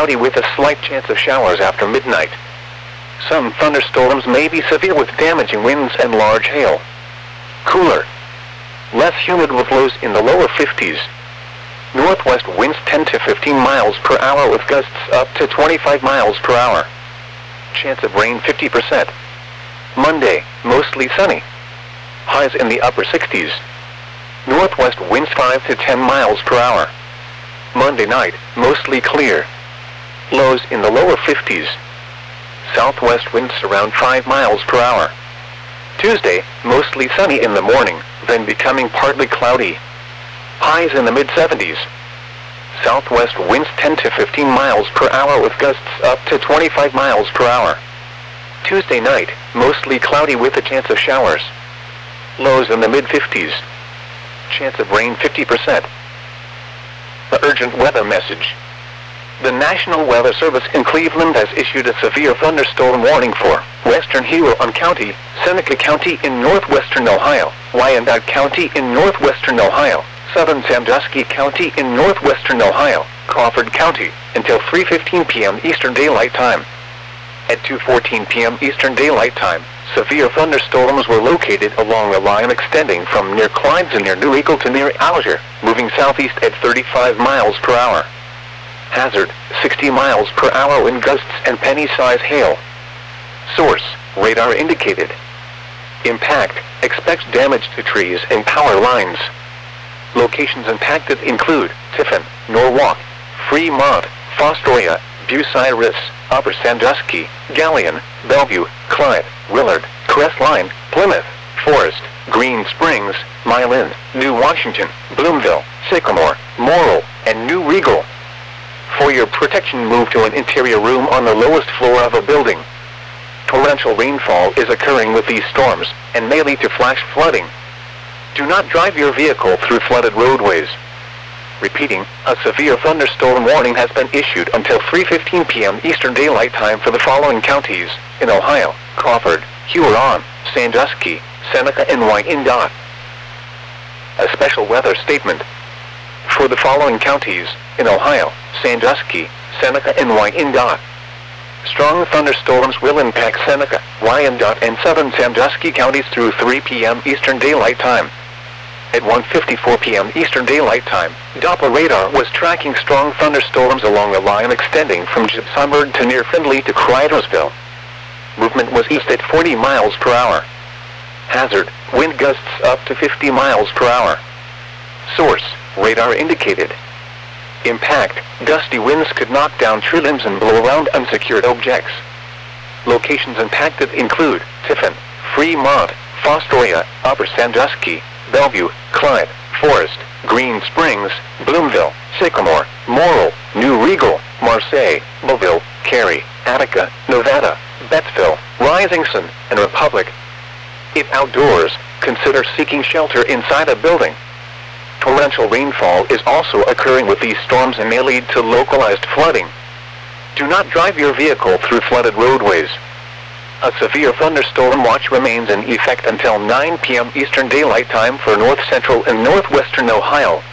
cloudy with a slight chance of showers after midnight. Some thunderstorms may be severe with damaging winds and large hail. Cooler. Less humid with lows in the lower 50s. Northwest winds 10 to 15 miles per hour with gusts up to 25 miles per hour. Chance of rain 50%. Monday, mostly sunny. Highs in the upper 60s. Northwest winds 5 to 10 miles per hour. Monday night, mostly clear. Lows in the lower 50s. Southwest winds around 5 miles per hour. Tuesday, mostly sunny in the morning, then becoming partly cloudy. Highs in the mid-70s. Southwest winds 10 to 15 miles per hour with gusts up to 25 miles per hour. Tuesday night, mostly cloudy with a chance of showers. Lows in the mid-50s. Chance of rain 50%. The urgent weather message. The National Weather Service in Cleveland has issued a severe thunderstorm warning for western Huron County, Seneca County in northwestern Ohio, Wyandotte County in northwestern Ohio, southern Sandusky County in northwestern Ohio, Crawford County, until 3:15 p.m. Eastern Daylight Time. At 2:14 p.m. Eastern Daylight Time, severe thunderstorms were located along the line extending from near Clydes and near New Eagle to near Alger, moving southeast at 35 miles per hour. Hazard, 60 miles per hour wind gusts and penny-size hail. Source, radar indicated. Impact, expects damage to trees and power lines. Locations impacted include Tiffin, Norwalk, Fremont, Fostoria, Bucyrus, Upper Sandusky, Galion, Bellevue, Clyde, Willard, Crestline, Plymouth, Forest, Green Springs, Milan, New Washington, Bloomville, Sycamore, Morrill, and New Regal. For your protection, move to an interior room on the lowest floor of a building. Torrential rainfall is occurring with these storms, and may lead to flash flooding. Do not drive your vehicle through flooded roadways. Repeating, a severe thunderstorm warning has been issued until 3:15 p.m. Eastern Daylight Time for the following counties in Ohio: Crawford, Huron, Sandusky, Seneca, and Wyandotte. A special weather statement. For the following counties in Ohio: Sandusky, Seneca, and Wyandotte. Strong thunderstorms will impact Seneca, Wyandotte, and southern Sandusky counties through 3 p.m. Eastern Daylight Time. At 1:54 p.m. Eastern Daylight Time, Doppler radar was tracking strong thunderstorms along the line extending from Gibsonburg to near Findlay to Cridersville. Movement was east at 40 miles per hour. Hazard, wind gusts up to 50 miles per hour. Source, radar indicated. Impact, gusty winds could knock down tree limbs and blow around unsecured objects. Locations impacted include Tiffin, Fremont, Fostoria, Upper Sandusky, Bellevue, Clyde, Forest, Green Springs, Bloomville, Sycamore, Morrill, New Regal, Marseille, Belleville, Cary, Attica, Nevada, Bettsville, Rising Sun, and Republic. If outdoors, consider seeking shelter inside a building. Torrential rainfall is also occurring with these storms and may lead to localized flooding. Do not drive your vehicle through flooded roadways. A severe thunderstorm watch remains in effect until 9 p.m. Eastern Daylight Time for north central and northwestern Ohio.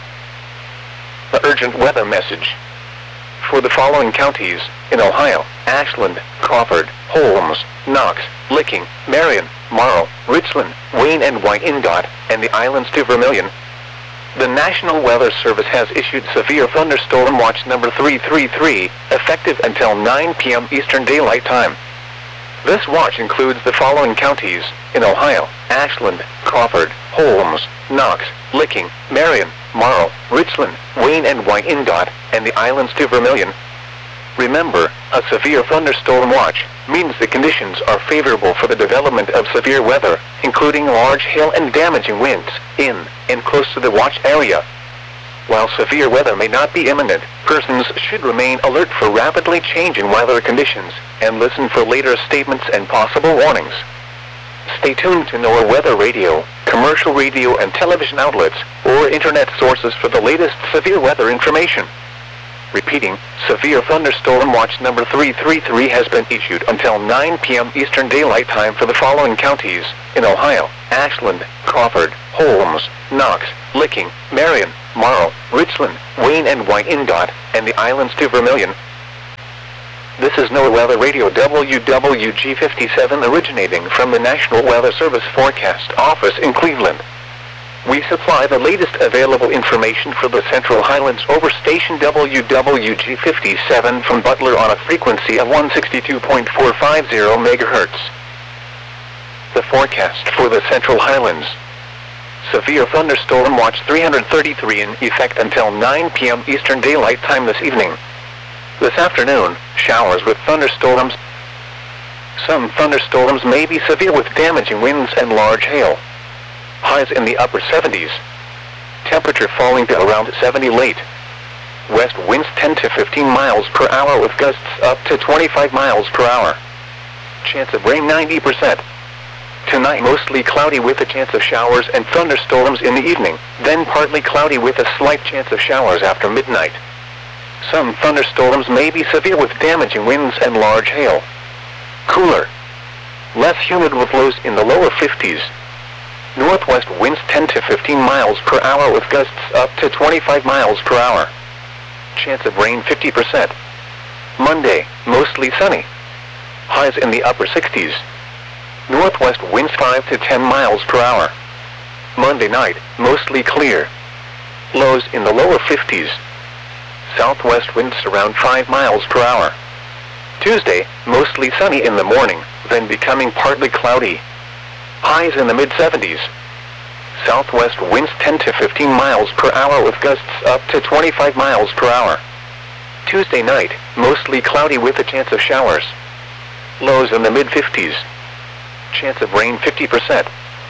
The urgent weather message. For the following counties in Ohio: Ashland, Crawford, Holmes, Knox, Licking, Marion, Morrow, Richland, Wayne, and Wyandotte, and the islands to Vermilion. The National Weather Service has issued Severe Thunderstorm Watch number 333, effective until 9 p.m. Eastern Daylight Time. This watch includes the following counties in Ohio: Ashland, Crawford, Holmes, Knox, Licking, Marion, Morrow, Richland, Wayne, and Wyandotte, and the islands to Vermilion. Remember, a severe thunderstorm watch means the conditions are favorable for the development of severe weather, including large hail and damaging winds, in and close to the watch area. While severe weather may not be imminent, persons should remain alert for rapidly changing weather conditions, and listen for later statements and possible warnings. Stay tuned to NOAA Weather Radio, commercial radio and television outlets, or internet sources for the latest severe weather information. Repeating, Severe Thunderstorm Watch number 333 has been issued until 9 p.m. Eastern Daylight Time for the following counties in Ohio: Ashland, Crawford, Holmes, Knox, Licking, Marion, Morrow, Richland, Wayne, and Wyandotte, and the islands to Vermilion. This is NOAA Weather Radio WWG57 originating from the National Weather Service Forecast Office in Cleveland. We supply the latest available information for the Central Highlands over station WWG57 from Butler on a frequency of 162.450 MHz. The forecast for the Central Highlands. Severe thunderstorm watch 333 in effect until 9 p.m. Eastern Daylight Time this evening. This afternoon, showers with thunderstorms. Some thunderstorms may be severe with damaging winds and large hail. Highs in the upper 70s. Temperature falling to around 70 late. West winds 10 to 15 miles per hour with gusts up to 25 miles per hour. Chance of rain 90%. Tonight mostly cloudy with a chance of showers and thunderstorms in the evening, then partly cloudy with a slight chance of showers after midnight. Some thunderstorms may be severe with damaging winds and large hail. Cooler. Less humid with lows in the lower 50s. Northwest winds 10 to 15 miles per hour with gusts up to 25 miles per hour. Chance of rain 50%. Monday, mostly sunny. Highs in the upper 60s. Northwest winds 5 to 10 miles per hour. Monday night, mostly clear. Lows in the lower 50s. Southwest winds around 5 miles per hour. Tuesday, mostly sunny in the morning, then becoming partly cloudy. Highs in the mid-70s. Southwest winds 10 to 15 miles per hour with gusts up to 25 miles per hour. Tuesday night, mostly cloudy with a chance of showers. Lows in the mid-50s. Chance of rain 50%.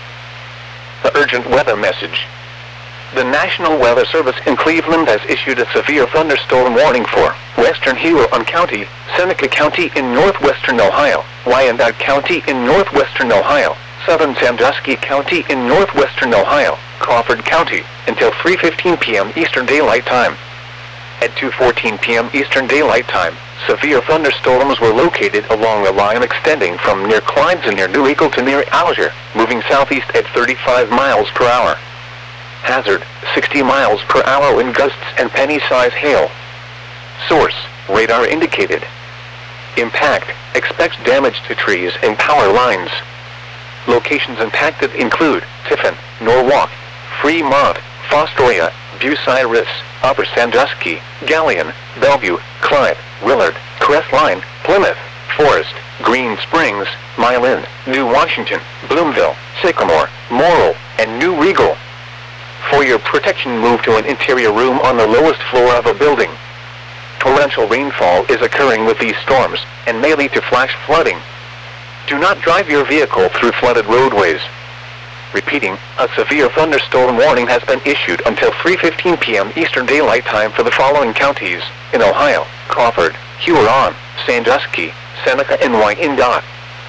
The urgent weather message. The National Weather Service in Cleveland has issued a severe thunderstorm warning for western Huron County, Seneca County in northwestern Ohio, Wyandotte County in northwestern Ohio, southern Sandusky County in northwestern Ohio, Crawford County, until 3:15 p.m. Eastern Daylight Time. At 2:14 p.m. Eastern Daylight Time, severe thunderstorms were located along a line extending from near Clydes and near New Eagle to near Alger, moving southeast at 35 miles per hour. Hazard, 60 miles per hour wind gusts and penny-size hail. Source, radar indicated. Impact, expects damage to trees and power lines. Locations impacted include Tiffin, Norwalk, Fremont, Fostoria, Bucyrus, Upper Sandusky, Galion, Bellevue, Clyde, Willard, Crestline, Plymouth, Forest, Green Springs, Milan, New Washington, Bloomville, Sycamore, Morrill, and New Regal. For your protection, move to an interior room on the lowest floor of a building. Torrential rainfall is occurring with these storms, and may lead to flash flooding. Do not drive your vehicle through flooded roadways. Repeating, a severe thunderstorm warning has been issued until 3:15 p.m. Eastern Daylight Time for the following counties in Ohio: Crawford, Huron, Sandusky, Seneca, and Wyandotte.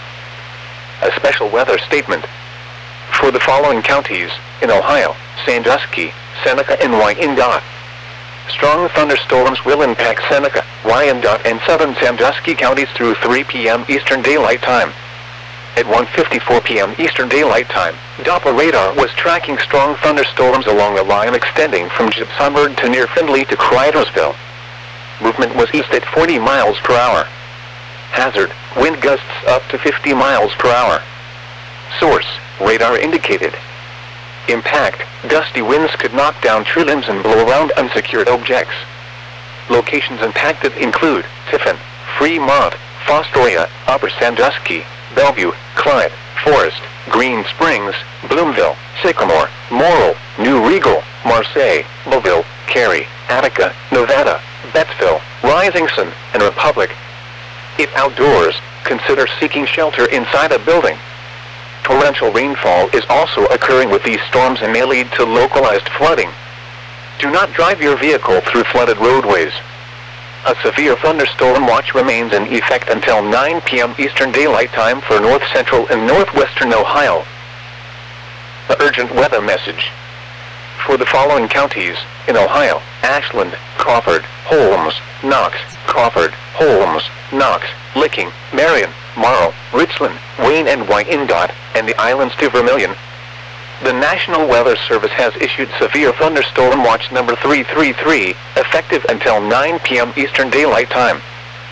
A special weather statement. For the following counties in Ohio: Sandusky, Seneca, and Wyandotte. Strong thunderstorms will impact Seneca, Wyandotte, and southern Sandusky counties through 3 p.m. Eastern Daylight Time. At 1:54 p.m. Eastern Daylight Time, Doppler radar was tracking strong thunderstorms along a line extending from Gibsonburg to near Findlay to Cridersville. Movement was east at 40 miles per hour. Hazard, wind gusts up to 50 miles per hour. Source, radar indicated. Impact, gusty winds could knock down tree limbs and blow around unsecured objects. Locations impacted include Tiffin, Fremont, Fostoria, Upper Sandusky, Bellevue, Clyde, Forest, Green Springs, Bloomville, Sycamore, Morrill, New Regal, Marseille, Mobile, Cary, Attica, Nevada, Bettsville, Risington, and Republic. If outdoors, consider seeking shelter inside a building. Torrential rainfall is also occurring with these storms and may lead to localized flooding. Do not drive your vehicle through flooded roadways. A severe thunderstorm watch remains in effect until 9 p.m. Eastern Daylight Time for north central and northwestern Ohio. The urgent weather message. For the following counties in Ohio: Ashland, Crawford, Holmes, Knox, Crawford, Holmes, Knox, Licking, Marion, Morrow, Richland, Wayne, and Wyandotte, and the islands to Vermilion. The National Weather Service has issued severe thunderstorm watch number 333, effective until 9 p.m. Eastern Daylight Time.